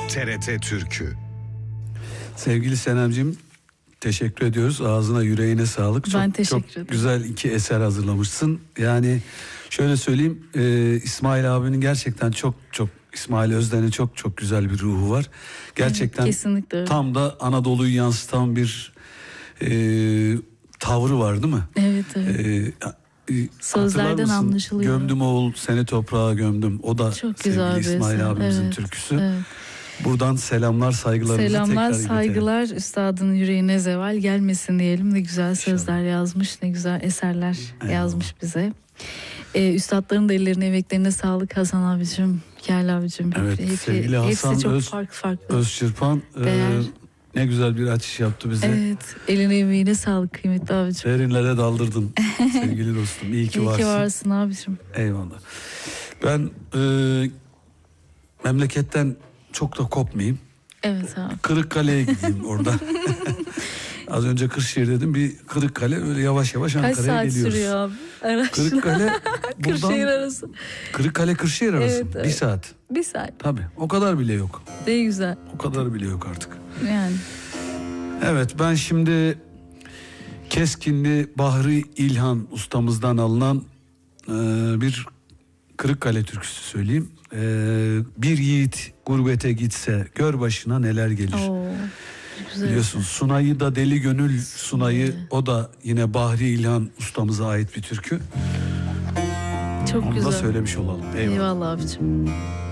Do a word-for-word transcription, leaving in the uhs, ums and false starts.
T R T Türkü. Sevgili Senemciğim, teşekkür ediyoruz. Ağzına yüreğine sağlık. Ben çok, teşekkür çok ederim. güzel iki eser hazırlamışsın. Yani şöyle söyleyeyim, e, İsmail abinin gerçekten çok çok İsmail Özden'in çok çok güzel bir ruhu var. Gerçekten evet, kesinlikle öyle. Tam da Anadolu'yu yansıtan bir e, tavrı var değil mi? Evet evet. E, Sözlerden anlaşılıyor. Gömdüm oğul seni toprağa gömdüm. O da çok sevgili güzel bir İsmail eser. abimizin evet, türküsü. Evet. Buradan selamlar, saygılarımızı Selamlar, tekrar saygılar. iletelim. Üstadın yüreğine zeval gelmesin diyelim. Ne güzel sözler İnşallah. yazmış, ne güzel eserler Eyvallah. yazmış bize. Ee, üstadların da ellerine, emeklerine sağlık Hasan abicim, Hikâl abicim. Evet, Hep, sevgili Hasan hepsi çok Öz, farklı farklı. Özçırpan e, ne güzel bir açış yaptı bize. Evet, eline emeğine sağlık kıymetli abicim. Derinlere daldırdın sevgili dostum. İyi ki İyi varsın. ki varsın abicim. Eyvallah. Ben e, memleketten çok da kopmayayım. Evet abi. Kırıkkale'ye gideyim orada. Az önce Kırşehir dedim, bir Kırıkkale, öyle yavaş yavaş Ankara'ya geliyoruz. Kaç saat sürüyor abi? Araç. Kırıkkale buradan Kırşehir arası. Kırıkkale Kırşehir arası. Evet, evet. Bir saat. Bir saat. Tabii, o kadar bile yok. Ne güzel. O kadar bile yok artık. Yani. Evet, ben şimdi Keskinli Bahri İlhan ustamızdan alınan e, bir Kırıkkale türküsü söyleyeyim. E, bir yiğit gurbete gitse gör başına neler gelir. Oo, güzel. Biliyorsun Sunay'ı da Deli Gönül Sunay'ı, evet. O da yine Bahri İlhan ustamıza ait bir türkü. Çok Onu güzel. da söylemiş olalım. Eyvallah, Eyvallah abicim.